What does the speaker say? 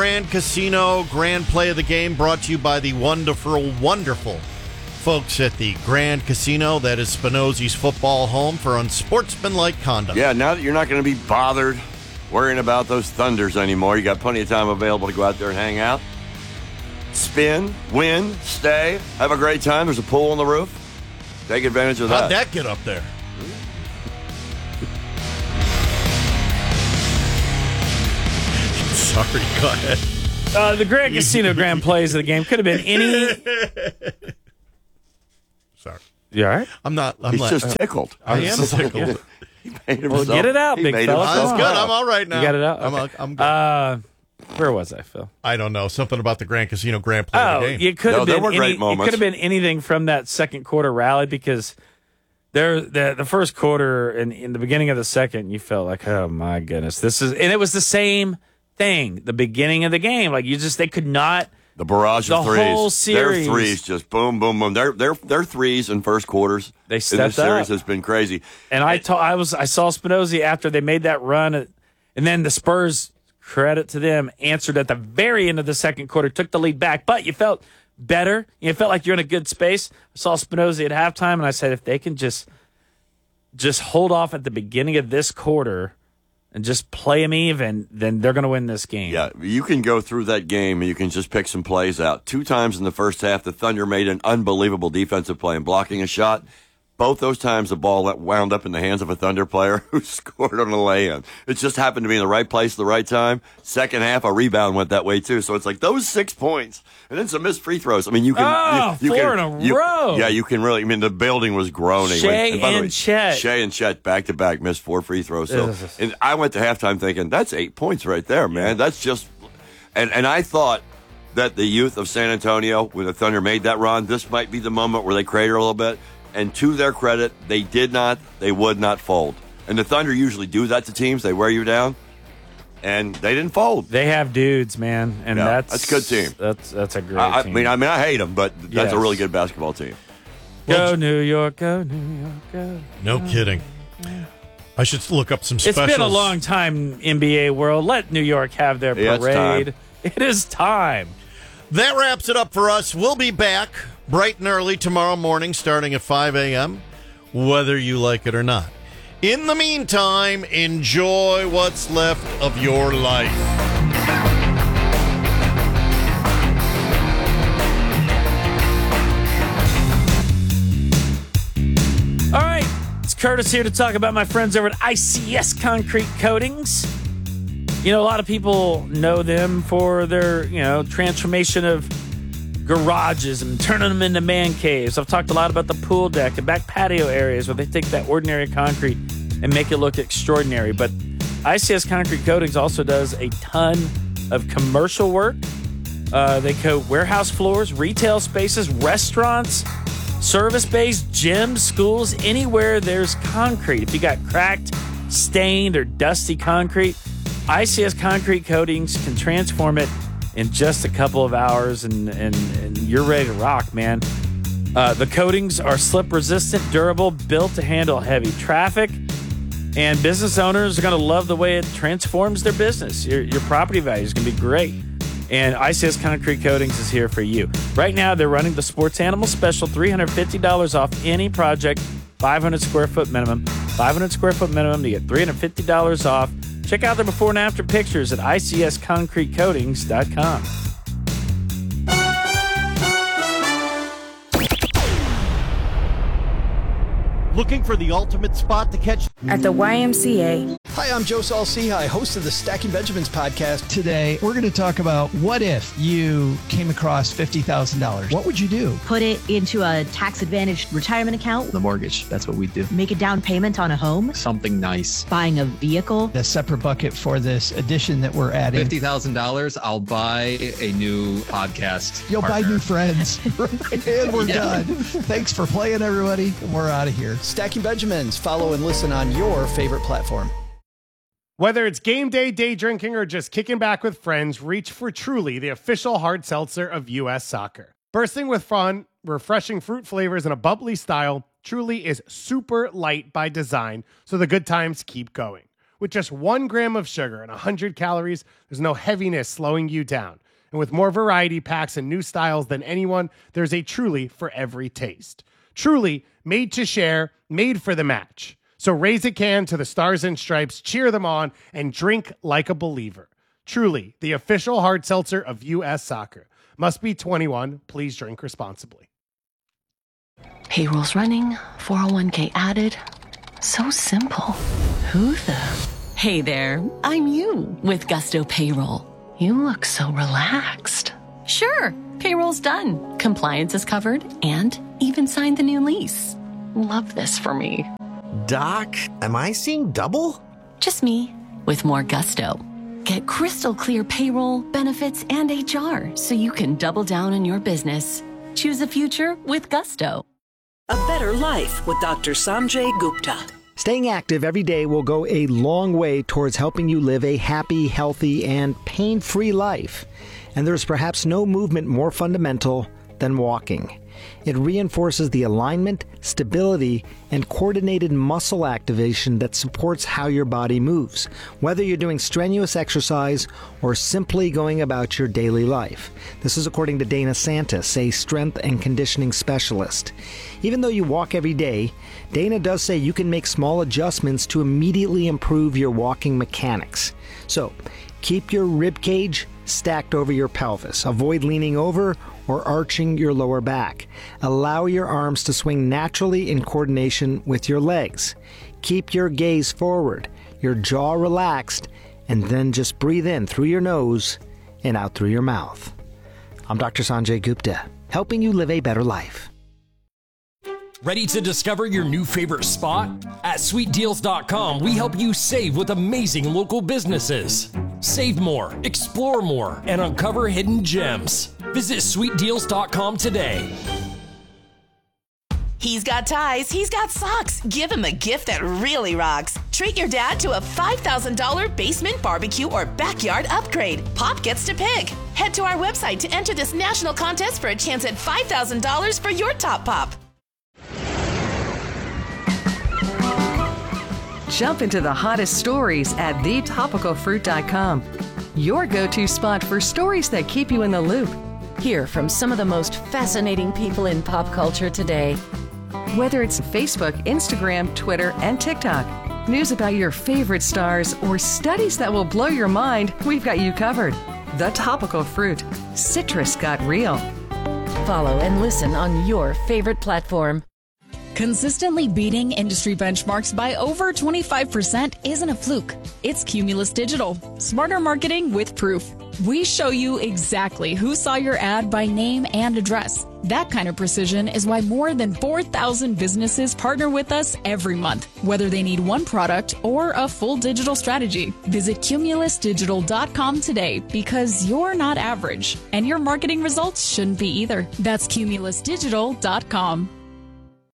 Grand Casino Grand Play of the Game brought to you by the wonderful, wonderful folks at the Grand Casino. That is Spinozzi's football home for unsportsmanlike conduct. Yeah, now that you're not going to be bothered worrying about those Thunders anymore, you got plenty of time available to go out there and hang out. Spin, win, stay, have a great time. There's a pool on the roof. Take advantage of that. How'd that get up there? Sorry, go ahead. The Grand Casino Grand Plays of the game could have been any. Sorry. You all right? I'm not. He's just tickled. I am tickled. He made himself, Well, get it out, he big made fella. himself That's good. laugh. I'm all right now. You got it out? Okay. I'm good. Where was I, Phil? I don't know. Something about the Grand Casino Grand Play of the game. It could have there been were great it moments. could have been anything from that second quarter rally because the first quarter and in the beginning of the second, you felt like, oh my goodness, and it was the same thing. The beginning of the game, like they could not. The barrage of The threes. whole series. Their threes just boom, boom, boom. Their threes in first quarters. They in stepped this series up. has been crazy. And I saw Spinozzi after they made that run, and then the Spurs, credit to them, answered at the very end of the second quarter, took the lead back. But you felt better. You felt like you're in a good space. I saw Spinozzi at halftime, and I said, if they can just hold off at the beginning of this quarter and just play them even, then they're going to win this game. Yeah, you can go through that game and you can just pick some plays out. 2 times in the first half, the Thunder made an unbelievable defensive play and blocking a shot. Both those times, the ball that wound up in the hands of a Thunder player who scored on a lay-in. It just happened to be in the right place at the right time. Second half, a rebound went that way, too. So it's like those 6 points and then some missed free throws. I mean, you can... you 4 can, in a row. Yeah, you can really... I mean, the building was groaning. Shea by the and way, Chet. Shea and Chet back-to-back missed 4 free throws. So, and I went to halftime thinking, that's 8 points right there, man. That's just... And I thought that the youth of San Antonio, when the Thunder made that run, this might be the moment where they crater a little bit. And to their credit, they would not fold. And the Thunder usually do that to teams. They wear you down. And they didn't fold. They have dudes, man. And Yeah, that's a good team. That's a great team. I mean, I hate them, but that's a really good basketball team. Go New York, go New York, go. No kidding. I should look up some specials. It's been a long time, NBA world. Let New York have their Yeah, it's parade. time. It is time. That wraps it up for us. We'll be back bright and early tomorrow morning starting at 5 a.m., whether you like it or not. In the meantime, enjoy what's left of your life. All right, it's Curtis here to talk about my friends over at ICS Concrete Coatings. You know, a lot of people know them for their, transformation of garages and turning them into man caves. I've talked a lot about the pool deck and back patio areas where they take that ordinary concrete and make it look extraordinary. But ICS Concrete Coatings also does a ton of commercial work. They coat warehouse floors, retail spaces, restaurants, service bays, gyms, schools, anywhere there's concrete. If you got cracked, stained, or dusty concrete, ICS Concrete Coatings can transform it in just a couple of hours, and you're ready to rock, man. The coatings are slip-resistant, durable, built to handle heavy traffic, and business owners are going to love the way it transforms their business. Your property value is going to be great, and ICS Concrete Coatings is here for you. Right now, they're running the Sports Animal Special, $350 off any project, 500 square foot minimum. 500 square foot minimum to get $350 off. Check out the before and after pictures at icsconcretecoatings.com. Looking for the ultimate spot to catch? At the YMCA. Hi, I'm Joe Saul-Sehy, host of the Stacking Benjamins podcast. Today, we're going to talk about what if you came across $50,000? What would you do? Put it into a tax-advantaged retirement account. The mortgage. That's what we do. Make a down payment on a home. Something nice. Buying a vehicle. A separate bucket for this addition that we're adding. $50,000, I'll buy a new podcast. You'll partner. buy new friends. And we're done. Thanks for playing, everybody. We're out of here. Stacking Benjamins. Follow and listen on your favorite platform. Whether it's game day drinking, or just kicking back with friends, reach for Truly, the official hard seltzer of U.S. Soccer. Bursting with fun, refreshing fruit flavors, and a bubbly style, Truly is super light by design, so the good times keep going. With just 1 gram of sugar and 100 calories, there's no heaviness slowing you down. And with more variety packs and new styles than anyone, there's a Truly for every taste. Truly, made to share, made for the match. So raise a can to the Stars and Stripes, cheer them on, and drink like a believer. Truly, the official hard seltzer of U.S. Soccer. Must be 21. Please drink responsibly. Payroll's running, 401k added. So simple. Who the? Hey there, I'm you with Gusto Payroll. You look so relaxed. Sure, payroll's done. Compliance is covered and even signed the new lease. Love this for me. Doc, am I seeing double? Just me with more gusto. Get crystal clear payroll, benefits, and HR so you can double down on your business. Choose a future with Gusto. A better life with Dr. Sanjay Gupta. Staying active every day will go a long way towards helping you live a happy, healthy, and pain-free life. And there's perhaps no movement more fundamental than walking. It reinforces the alignment, stability, and coordinated muscle activation that supports how your body moves, whether you're doing strenuous exercise or simply going about your daily life. This is according to Dana Santis, a strength and conditioning specialist. Even though you walk every day, Dana does say you can make small adjustments to immediately improve your walking mechanics. So, keep your rib cage stacked over your pelvis. Avoid leaning over or arching your lower back. Allow your arms to swing naturally in coordination with your legs. Keep your gaze forward, your jaw relaxed, and then just breathe in through your nose and out through your mouth. I'm Dr. Sanjay Gupta, helping you live a better life. Ready to discover your new favorite spot? At sweetdeals.com, we help you save with amazing local businesses. Save more, explore more, and uncover hidden gems. Visit sweetdeals.com today. He's got ties, he's got socks. Give him a gift that really rocks. Treat your dad to a $5,000 basement barbecue or backyard upgrade. Pop gets to pick. Head to our website to enter this national contest for a chance at $5,000 for your top pop. Jump into the hottest stories at thetopicalfruit.com. Your go-to spot for stories that keep you in the loop. Hear from some of the most fascinating people in pop culture today. Whether it's Facebook, Instagram, Twitter, and TikTok, news about your favorite stars, or studies that will blow your mind, we've got you covered. The Topical Fruit. Citrus got real. Follow and listen on your favorite platform. Consistently beating industry benchmarks by over 25% isn't a fluke. It's Cumulus Digital. Smarter marketing with proof. We show you exactly who saw your ad by name and address. That kind of precision is why more than 4,000 businesses partner with us every month, whether they need one product or a full digital strategy. Visit cumulusdigital.com today because you're not average, and your marketing results shouldn't be either. That's cumulusdigital.com.